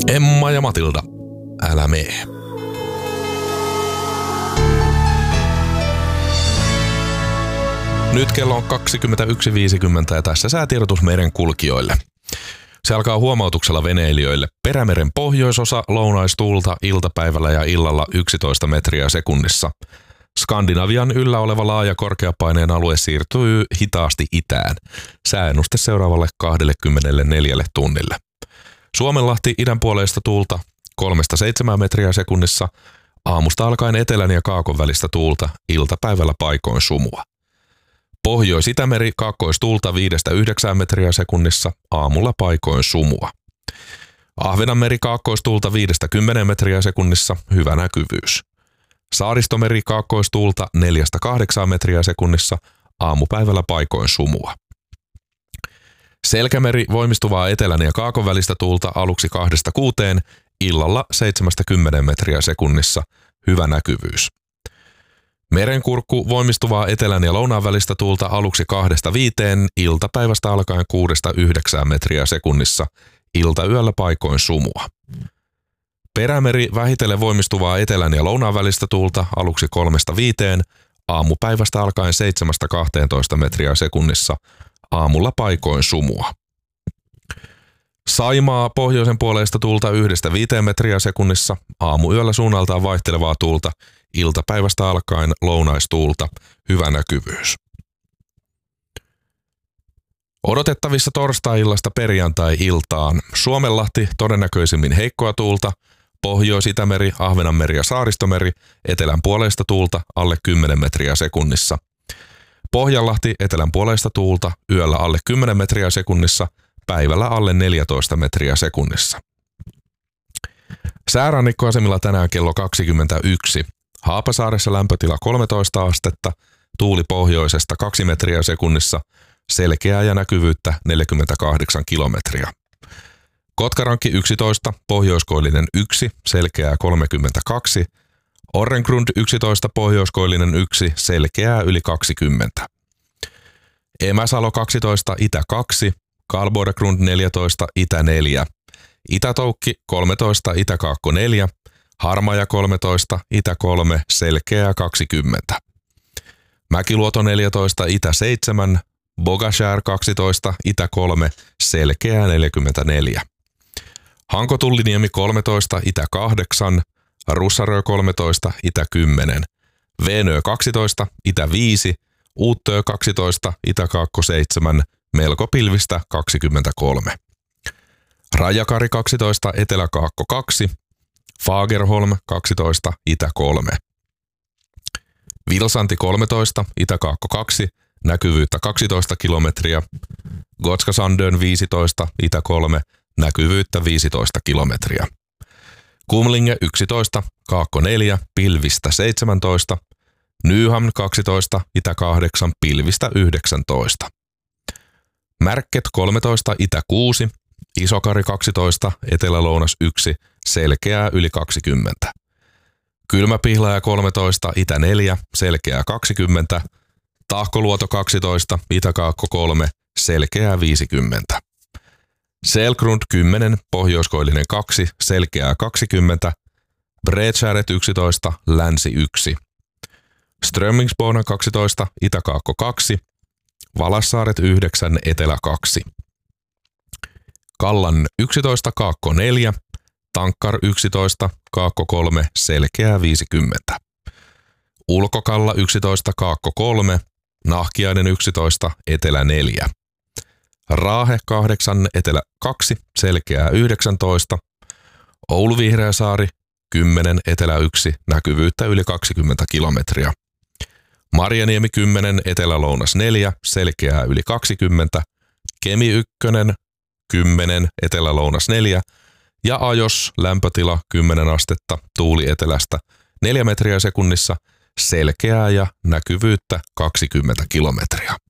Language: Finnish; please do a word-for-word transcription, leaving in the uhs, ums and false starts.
Emma ja Matilda, älä mee. Nyt kello on kaksikymmentäyksi viisikymmentä ja tässä säätiedotus meren kulkijoille. Se alkaa huomautuksella veneilijöille. Perämeren pohjoisosa lounaistuulta iltapäivällä ja illalla yksitoista metriä sekunnissa. Skandinavian yllä oleva laaja korkeapaineen alue siirtyy hitaasti itään. Sääennuste seuraavalle kaksikymmentäneljä tunnille. Suomenlahti idänpuoleista tuulta kolmesta seitsemään metriä sekunnissa. Aamusta alkaen etelän ja kaakon välistä tuulta, iltapäivällä paikoin sumua. Pohjois-Itämeri kaakkoistuulta viidestä yhdeksään metriä sekunnissa, aamulla paikoin sumua. Ahvenanmeri kaakkoistuulta viidestä kymmeneen metriä sekunnissa, hyvä näkyvyys. Saaristomeri kaakkoistuulta neljästä kahdeksaan metriä sekunnissa, aamupäivällä paikoin sumua. Selkämeri voimistuvaa etelän ja kaakon välistä tuulta aluksi kahdesta kuuteen, illalla seitsemästä kymmeneen metriä sekunnissa, hyvä näkyvyys. Merenkurkku voimistuvaa etelän ja lounaan välistä tuulta aluksi kahdesta viiteen, iltapäivästä alkaen kuudesta yhdeksään metriä sekunnissa, iltayöllä paikoin sumua. Perämeri vähitellen voimistuvaa etelän ja lounaan välistä tuulta aluksi kolmesta viiteen, aamupäivästä alkaen seitsemästä kahteentoista metriä sekunnissa, aamulla paikoin sumua. Saimaa pohjoisen puoleista tuulta yhdestä viiteen metriä sekunnissa, aamuyöllä suunnaltaan vaihtelevaa tuulta, iltapäivästä alkaen lounaistuulta, hyvä näkyvyys. Odotettavissa torstai-illasta perjantai-iltaan. Suomenlahti todennäköisimmin heikkoa tuulta, Pohjois-Itämeri, Ahvenanmeri ja Saaristomeri, etelän puoleista tuulta alle kymmenen metriä sekunnissa. Pohjanlahti etelän puoleista tuulta, yöllä alle kymmenen metriä sekunnissa, päivällä alle neljätoista metriä sekunnissa. Säärannikkoasemilla tänään kello kaksikymmentäyksi. Haapasaaressa lämpötila kolmetoista astetta, tuuli pohjoisesta kaksi metriä sekunnissa, selkeää ja näkyvyyttä neljäkymmentäkahdeksan kilometriä. Kotkarankki yksitoista, pohjoiskoillinen yksi, selkeää kolmekymmentäkaksi, Orrengrund yksitoista, pohjoiskoillinen yksi, selkeää yli kaksikymmentä. Emäsalo kaksitoista, itä kaksi, Karlborgrund neljätoista, itä neljä, Itätoukki kolmetoista, itäkaakko neljä, Harmaja kolmetoista, itä kolme, selkeää kaksikymmentä. Mäkiluoto neljätoista, itä seitsemän, Bogashär kaksitoista, itä kolme, selkeää neljäkymmentäneljä. Hankotulliniemi kolmetoista, itä kahdeksan, Russarö kolmetoista, itä kymmenen, Venö kaksitoista, itä viisi, Uuttö kaksitoista, itäkaakko seitsemän, melko pilvistä kaksikymmentäkolme. Rajakari kaksitoista, eteläkaakko kaksi, Fagerholm kaksitoista, itä kolme. Vilsanti kolmetoista, itäkaakko kaksi, näkyvyyttä kaksitoista kilometriä. Gotska Sandön viisitoista, itä kolme, näkyvyyttä viisitoista kilometriä. Kumlinge yksitoista, kaakko neljä, pilvistä seitsemäntoista. Nyhamn kaksitoista, itä kahdeksan, pilvistä yhdeksäntoista. Märket kolmetoista, itä kuusi, Isokari kaksitoista, etelä-lounas yksi, selkeää yli kaksikymmentä. Kylmäpihlaja kolmetoista, itä neljä, selkeää kaksikymmentä. Tahkoluoto kaksitoista, itäkaakko kolme, selkeää viisikymmentä. Selgrund kymmenen, pohjoiskoillinen kaksi, selkeää kaksikymmentä. Bredskäret yksitoista, länsi yksi. Strömmingsbona kaksitoista, itäkaakko kaksi. Valassaaret yhdeksän, etelä kaksi. Kallan yksitoista, kaakko neljä. Tankkar yksitoista, kaakko kolme, selkeää viisikymmentä. Ulkokalla yksitoista, kaakko kolme. Nahkiainen yksitoista, etelä neljä. Raahe kahdeksan, etelä kaksi, selkeää yhdeksäntoista. Oulu Vihreäsaari kymmenen, etelä yksi, näkyvyyttä yli kaksikymmentä kilometriä. Marjaniemi kymmenen, etelä-lounas neljä, selkeää yli kaksikymmentä. Kemi yksi kymmenen, etelä-lounas neljä. Ja Ajos lämpötila kymmenen astetta, tuuli etelästä neljä metriä sekunnissa, selkeää ja näkyvyyttä kaksikymmentä kilometriä.